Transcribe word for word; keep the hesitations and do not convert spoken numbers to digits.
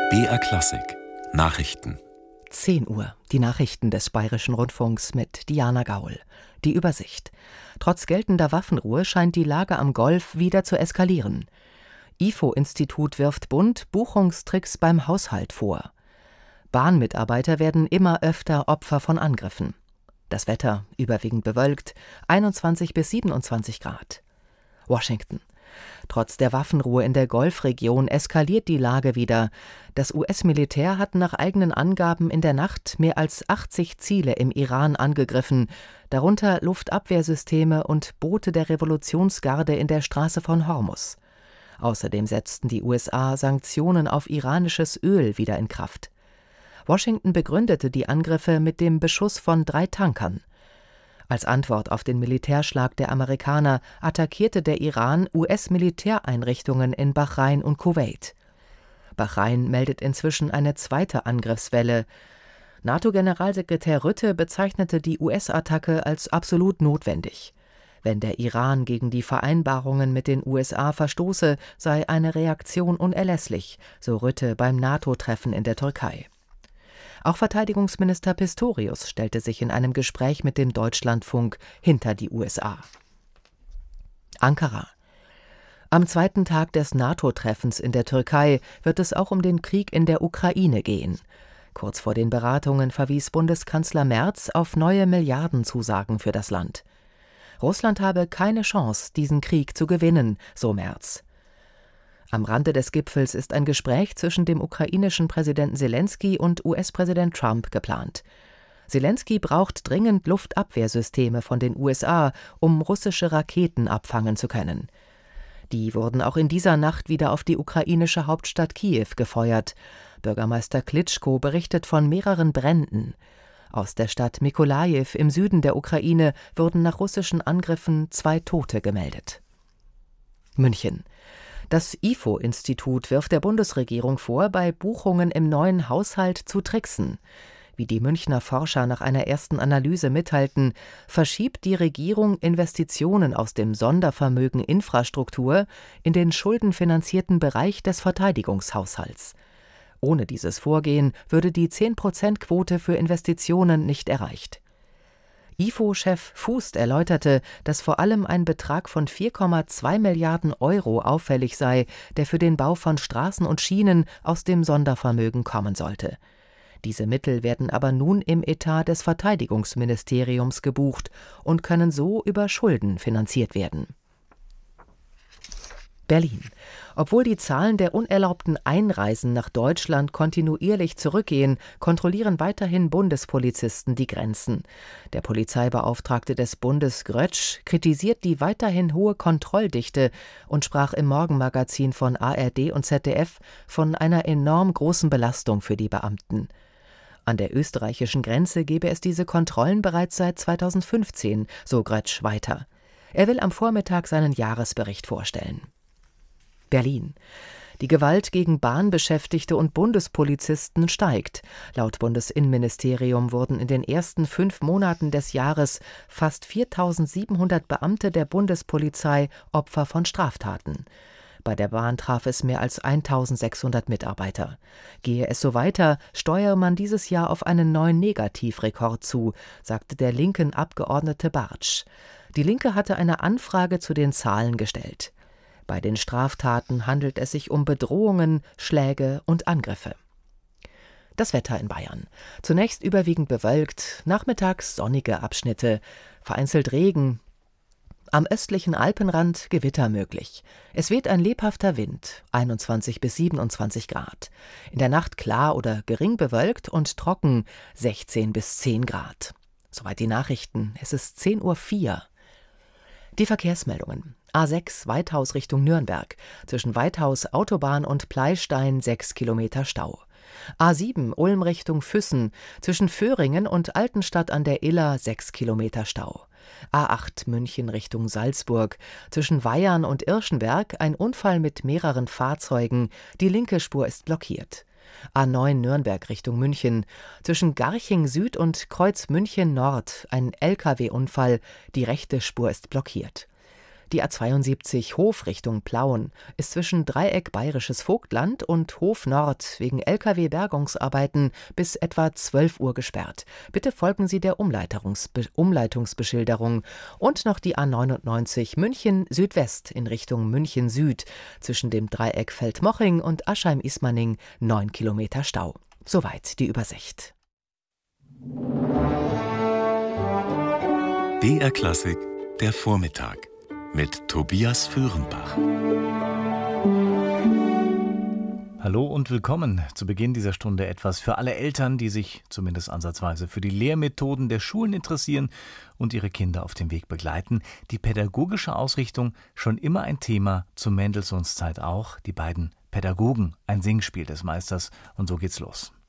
B R Klassik Nachrichten. zehn Uhr. Die Nachrichten des Bayerischen Rundfunks mit Diana Gaul. Die Übersicht. Trotz geltender Waffenruhe scheint die Lage am Golf wieder zu eskalieren. I F O-Institut wirft Bund Buchungstricks beim Haushalt vor. Bahnmitarbeiter werden immer öfter Opfer von Angriffen. Das Wetter überwiegend bewölkt, einundzwanzig bis siebenundzwanzig Grad. Washington. Trotz der Waffenruhe in der Golfregion eskaliert die Lage wieder. Das U S-Militär hat nach eigenen Angaben in der Nacht mehr als achtzig Ziele im Iran angegriffen, darunter Luftabwehrsysteme und Boote der Revolutionsgarde in der Straße von Hormuz. Außerdem setzten die U S A Sanktionen auf iranisches Öl wieder in Kraft. Washington begründete die Angriffe mit dem Beschuss von drei Tankern. Als Antwort auf den Militärschlag der Amerikaner attackierte der Iran U S-Militäreinrichtungen in Bahrain und Kuwait. Bahrain meldet inzwischen eine zweite Angriffswelle. NATO-Generalsekretär Rutte bezeichnete die U S-Attacke als absolut notwendig. Wenn der Iran gegen die Vereinbarungen mit den U S A verstoße, sei eine Reaktion unerlässlich, so Rutte beim NATO-Treffen in der Türkei. Auch Verteidigungsminister Pistorius stellte sich in einem Gespräch mit dem Deutschlandfunk hinter die U S A. Ankara. Am zweiten Tag des NATO-Treffens in der Türkei wird es auch um den Krieg in der Ukraine gehen. Kurz vor den Beratungen verwies Bundeskanzler Merz auf neue Milliardenzusagen für das Land. Russland habe keine Chance, diesen Krieg zu gewinnen, so Merz. Am Rande des Gipfels ist ein Gespräch zwischen dem ukrainischen Präsidenten Selenskyj und U S-Präsident Trump geplant. Selenskyj braucht dringend Luftabwehrsysteme von den U S A, um russische Raketen abfangen zu können. Die wurden auch in dieser Nacht wieder auf die ukrainische Hauptstadt Kiew gefeuert. Bürgermeister Klitschko berichtet von mehreren Bränden. Aus der Stadt Mykolajiw im Süden der Ukraine wurden nach russischen Angriffen zwei Tote gemeldet. München. Das I F O-Institut wirft der Bundesregierung vor, bei Buchungen im neuen Haushalt zu tricksen. Wie die Münchner Forscher nach einer ersten Analyse mitteilten, verschiebt die Regierung Investitionen aus dem Sondervermögen Infrastruktur in den schuldenfinanzierten Bereich des Verteidigungshaushalts. Ohne dieses Vorgehen würde die zehn-Prozent-Quote für Investitionen nicht erreicht. I F O-Chef Fußt erläuterte, dass vor allem ein Betrag von vier Komma zwei Milliarden Euro auffällig sei, der für den Bau von Straßen und Schienen aus dem Sondervermögen kommen sollte. Diese Mittel werden aber nun im Etat des Verteidigungsministeriums gebucht und können so über Schulden finanziert werden. Berlin. Obwohl die Zahlen der unerlaubten Einreisen nach Deutschland kontinuierlich zurückgehen, kontrollieren weiterhin Bundespolizisten die Grenzen. Der Polizeibeauftragte des Bundes Grötsch kritisiert die weiterhin hohe Kontrolldichte und sprach im Morgenmagazin von A R D und Z D F von einer enorm großen Belastung für die Beamten. An der österreichischen Grenze gebe es diese Kontrollen bereits seit zweitausendfünfzehn, so Grötsch weiter. Er will am Vormittag seinen Jahresbericht vorstellen. Berlin. Die Gewalt gegen Bahnbeschäftigte und Bundespolizisten steigt. Laut Bundesinnenministerium wurden in den ersten fünf Monaten des Jahres fast viertausendsiebenhundert Beamte der Bundespolizei Opfer von Straftaten. Bei der Bahn traf es mehr als eintausendsechshundert Mitarbeiter. Gehe es so weiter, steuere man dieses Jahr auf einen neuen Negativrekord zu, sagte der linken Abgeordnete Bartsch. Die Linke hatte eine Anfrage zu den Zahlen gestellt. Bei den Straftaten handelt es sich um Bedrohungen, Schläge und Angriffe. Das Wetter in Bayern. Zunächst überwiegend bewölkt, nachmittags sonnige Abschnitte, vereinzelt Regen. Am östlichen Alpenrand Gewitter möglich. Es weht ein lebhafter Wind, einundzwanzig bis siebenundzwanzig Grad. In der Nacht klar oder gering bewölkt und trocken, sechzehn bis zehn Grad. Soweit die Nachrichten. Es ist zehn Uhr vier. Die Verkehrsmeldungen. A sechs Weithaus Richtung Nürnberg. Zwischen Weithaus Autobahn und Pleistein sechs Kilometer Stau. A sieben Ulm Richtung Füssen. Zwischen Föhringen und Altenstadt an der Iller sechs Kilometer Stau. A acht München Richtung Salzburg. Zwischen Weyarn und Irschenberg ein Unfall mit mehreren Fahrzeugen. Die linke Spur ist blockiert. A neun Nürnberg Richtung München. Zwischen Garching Süd und Kreuz München Nord ein L K W-Unfall. Die rechte Spur ist blockiert. Die A zweiundsiebzig Hof Richtung Plauen ist zwischen Dreieck Bayerisches Vogtland und Hof Nord wegen L K W-Bergungsarbeiten bis etwa zwölf Uhr gesperrt. Bitte folgen Sie der Umleitungs- Umleitungsbeschilderung. Und noch die A neunundneunzig München Südwest in Richtung München Süd zwischen dem Dreieck Feldmoching und Aschheim-Ismaning neun Kilometer Stau. Soweit die Übersicht. B R Klassik, der Vormittag mit Tobias Föhrenbach. Hallo und willkommen. Zu Beginn dieser Stunde etwas für alle Eltern, die sich zumindest ansatzweise für die Lehrmethoden der Schulen interessieren und ihre Kinder auf dem Weg begleiten. Die pädagogische Ausrichtung schon immer ein Thema, zu Mendelssohns Zeit auch. Die beiden Pädagogen, ein Singspiel des Meisters, und so geht's los.